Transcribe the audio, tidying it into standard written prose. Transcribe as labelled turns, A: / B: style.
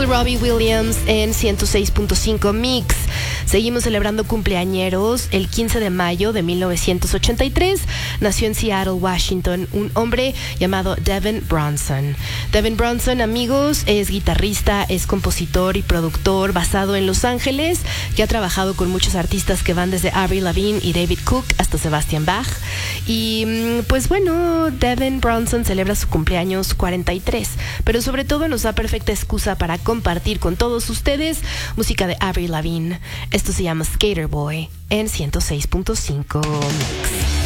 A: Robbie Williams en 106.5 Mix. Seguimos celebrando cumpleañeros. El 15 de mayo de 1983 nació en Seattle, Washington, un hombre llamado Devin Bronson. Devin Bronson, amigos, es guitarrista, es compositor y productor basado en Los Ángeles, que ha trabajado con muchos artistas que van desde Avril Lavigne y David Cook hasta Sebastian Bach. Y pues bueno, Devin Bronson celebra su cumpleaños 43, pero sobre todo nos da perfecta excusa para compartir con todos ustedes música de Avril Lavigne. Esto se llama Skater Boy en 106.5 Mix.